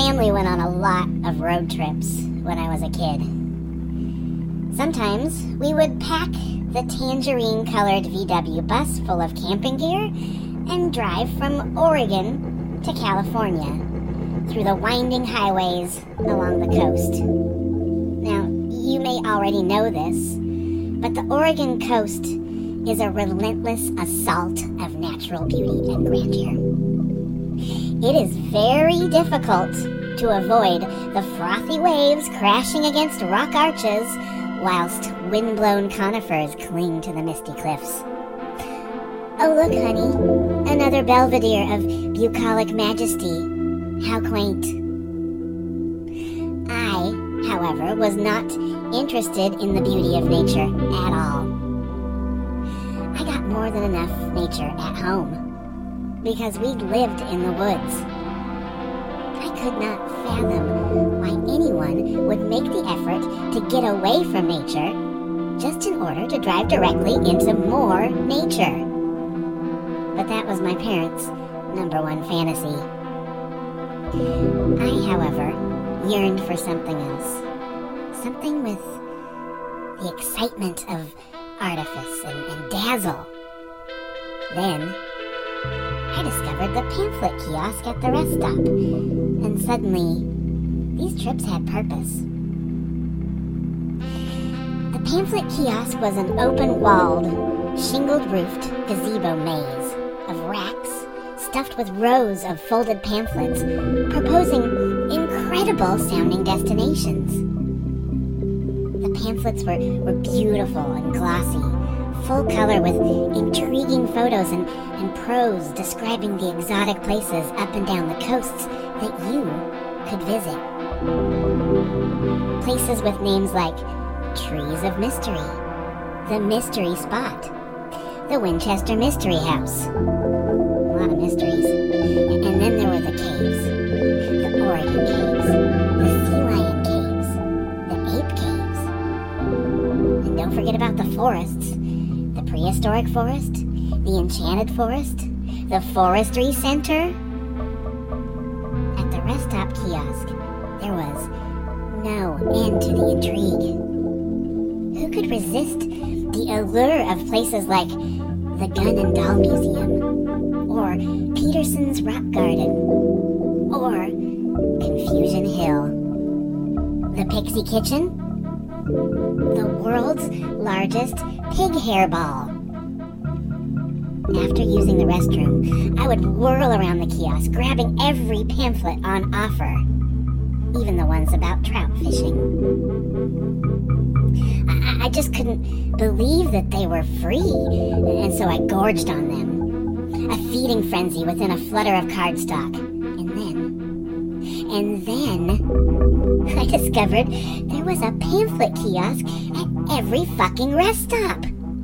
family went on a lot of road trips when I was a kid. Sometimes we would pack the tangerine-colored VW bus full of camping gear and drive from Oregon to California through the winding highways along the coast. Now, you may already know this, but the Oregon coast is a relentless assault of natural beauty and grandeur. It is very difficult to avoid the frothy waves crashing against rock arches whilst wind-blown conifers cling to the misty cliffs. Oh, look, honey, another belvedere of bucolic majesty. How quaint. I, however, was not interested in the beauty of nature at all. I got more than enough nature at home, because we lived in the woods. I could not fathom why anyone would make the effort to get away from nature just in order to drive directly into more nature. But that was my parents' number one fantasy. I, however, yearned for something else. Something with the excitement of artifice and dazzle. Then, I discovered the pamphlet kiosk at the rest stop, and suddenly, these trips had purpose. The pamphlet kiosk was an open-walled, shingled-roofed gazebo maze of racks stuffed with rows of folded pamphlets proposing incredible-sounding destinations. The pamphlets were beautiful and glossy, full color with intriguing photos and prose describing the exotic places up and down the coasts that you could visit. Places with names like Trees of Mystery, The Mystery Spot, the Winchester Mystery House. A lot of mysteries. And then there were the caves, the Oregon Caves, the Sea Lion Caves, the Ape Caves. And don't forget about the forests, the prehistoric forest, the enchanted forest, the forestry center. At the rest stop kiosk, there was no end to the intrigue. Who could resist the allure of places like the Gun and Doll Museum, or Peterson's Rock Garden, or Confusion Hill? The Pixie Kitchen? The world's largest pig hairball. After using the restroom, I would whirl around the kiosk, grabbing every pamphlet on offer, even the ones about trout fishing. I just couldn't believe that they were free, and so I gorged on them. A feeding frenzy within a flutter of cardstock. And then, I discovered there was a pamphlet kiosk at every fucking rest stop.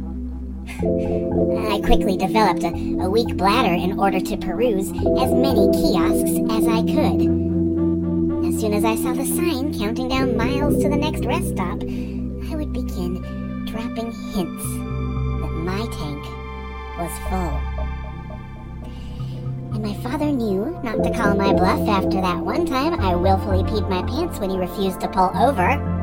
I quickly developed a weak bladder in order to peruse as many kiosks as I could. As soon as I saw the sign counting down miles to the next rest stop, I would begin dropping hints that my tank was full. And my father knew not to call my bluff after that one time I willfully peed my pants when he refused to pull over.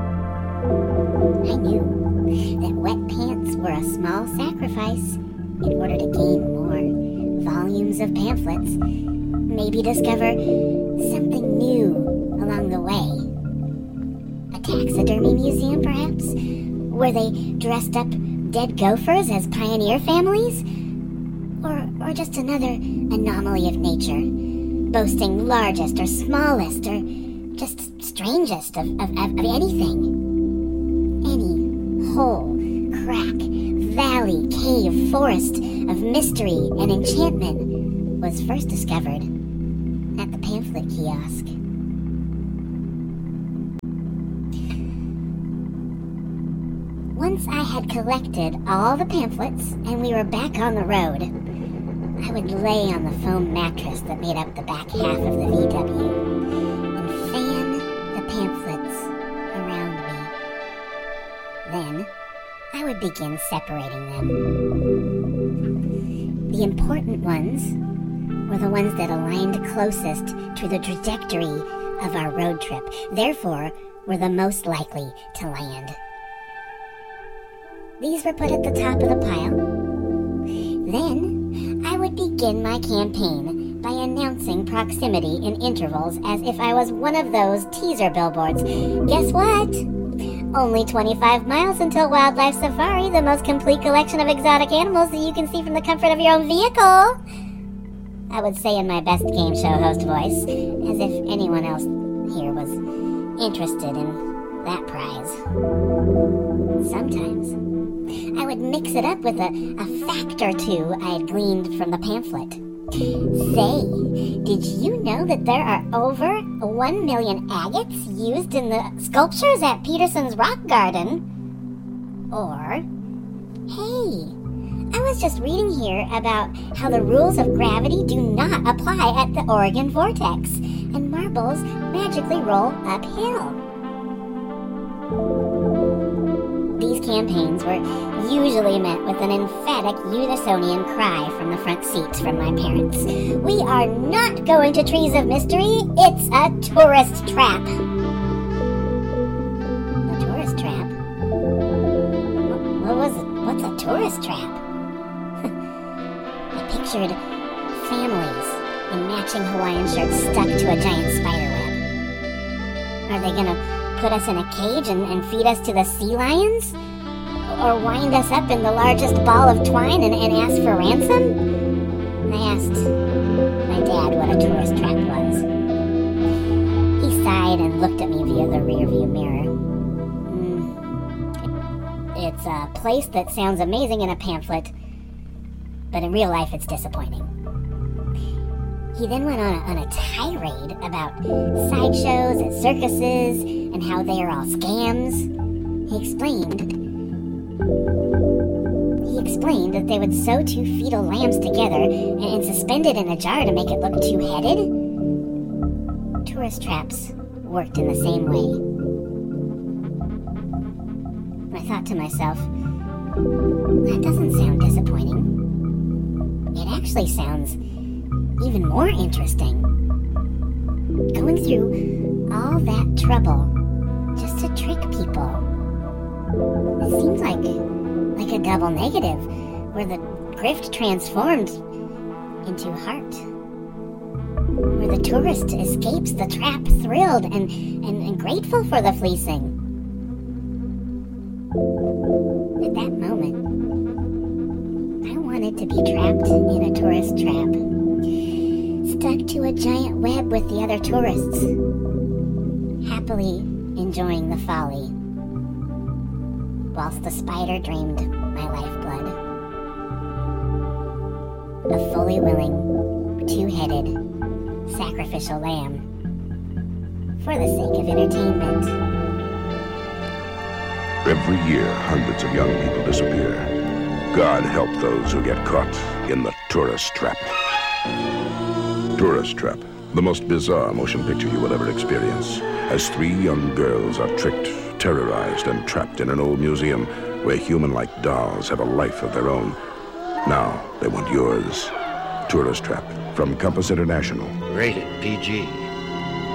I knew that wet pants were a small sacrifice in order to gain more volumes of pamphlets, maybe discover something new along the way. A taxidermy museum, perhaps, where they dressed up dead gophers as pioneer families? Or just another anomaly of nature, boasting largest or smallest or just strangest of anything. Any hole, crack, valley, cave, forest of mystery and enchantment was first discovered at the pamphlet kiosk. Once I had collected all the pamphlets and we were back on the road, I would lay on the foam mattress that made up the back half of the VW and fan the pamphlets around me. Then, I would begin separating them. The important ones were the ones that aligned closest to the trajectory of our road trip, therefore were the most likely to land. These were put at the top of the pile. Then I would begin my campaign by announcing proximity in intervals as if I was one of those teaser billboards. Guess what? Only 25 miles until Wildlife Safari, the most complete collection of exotic animals that you can see from the comfort of your own vehicle. I would say in my best game show host voice, as if anyone else here was interested in that prize. Sometimes I would mix it up with a fact or two I had gleaned from the pamphlet. Say, did you know that there are over 1 million agates used in the sculptures at Peterson's Rock Garden? Or, hey, I was just reading here about how the rules of gravity do not apply at the Oregon Vortex, and marbles magically roll uphill. These campaigns were usually met with an emphatic Unisonian cry from the front seats from my parents. We are not going to Trees of Mystery. It's a tourist trap. A tourist trap? What was it? What's a tourist trap? I pictured families in matching Hawaiian shirts stuck to a giant spider web. Are they going to put us in a cage and feed us to the sea lions? Or wind us up in the largest ball of twine and ask for ransom? I asked my dad what a tourist trap was. He sighed and looked at me via the rearview mirror. It's a place that sounds amazing in a pamphlet, but in real life it's disappointing. He then went on a tirade about sideshows at circuses and how they are all scams. He explained that they would sew two fetal lambs together and suspend it in a jar to make it look two-headed. Tourist traps worked in the same way. I thought to myself, that doesn't sound disappointing. It actually sounds even more interesting. Going through all that trouble just to trick people. It seems like a double negative, where the grift transformed into heart. Where the tourist escapes the trap thrilled and grateful for the fleecing. At that moment, I wanted to be trapped in a tourist trap, stuck to a giant web with the other tourists, happily enjoying the folly, whilst the spider dreamed my lifeblood. A fully willing, two-headed, sacrificial lamb, for the sake of entertainment. Every year, hundreds of young people disappear. God help those who get caught in the tourist trap. Tourist Trap, the most bizarre motion picture you will ever experience, as three young girls are tricked, terrorized, and trapped in an old museum where human-like dolls have a life of their own. Now they want yours. Tourist Trap, from Compass International. Rated PG.